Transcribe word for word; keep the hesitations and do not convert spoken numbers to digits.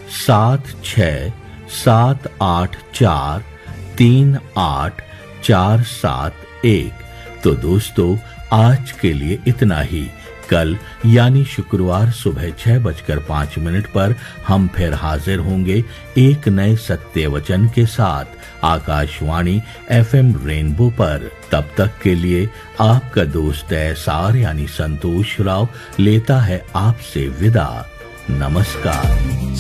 सात छः सात आठ चार तीन आठ चार सात एक। तो दोस्तों, आज के लिए इतना ही। कल यानी शुक्रवार सुबह छह बजकर पांच मिनट पर हम फिर हाजिर होंगे एक नए सत्य वचन के साथ आकाशवाणी एफएम रेनबो पर। तब तक के लिए आपका दोस्त एसार यानी संतोष राव लेता है आपसे विदा। नमस्कार।